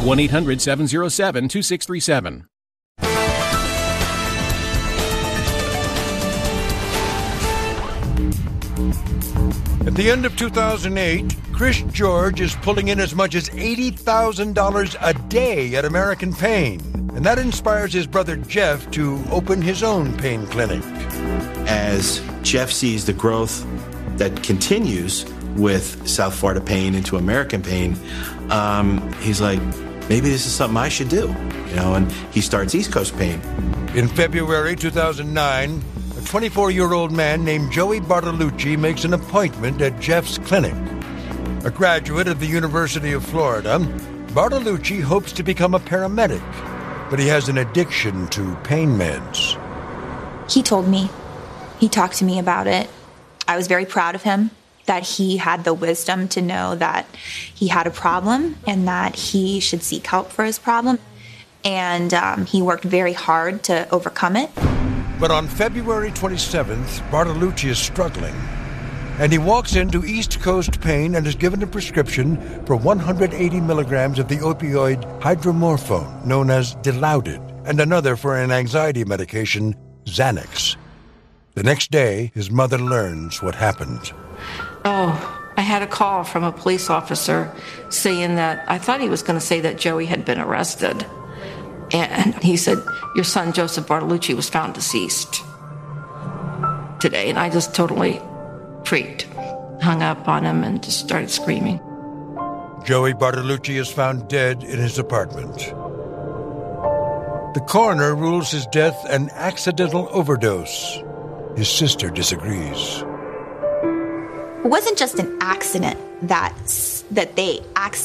1-800-707-2637. At the end of 2008, Chris George is pulling in as much as $80,000 a day at American Pain. And that inspires his brother Jeff to open his own pain clinic. As Jeff sees the growth that continues with South Florida Pain into American Pain, he's like, maybe this is something I should do. And he starts East Coast Pain. In February 2009, a 24-year-old man named Joey Bartolucci makes an appointment at Jeff's clinic. A graduate of the University of Florida, Bartolucci hopes to become a paramedic, but he has an addiction to pain meds. He told me. He talked to me about it. I was very proud of him, that he had the wisdom to know that he had a problem and that he should seek help for his problem. And he worked very hard to overcome it. But on February 27th, Bartolucci is struggling. And he walks into East Coast Pain and is given a prescription for 180 milligrams of the opioid hydromorphone, known as Dilaudid, and another for an anxiety medication, Xanax. The next day, his mother learns what happened. I had a call from a police officer saying that I thought he was going to say that Joey had been arrested. And he said, your son, Joseph Bartolucci, was found deceased today. And I just totally freaked, hung up on him, and just started screaming. Joey Bartolucci is found dead in his apartment. The coroner rules his death an accidental overdose. His sister disagrees. It wasn't just an accident that they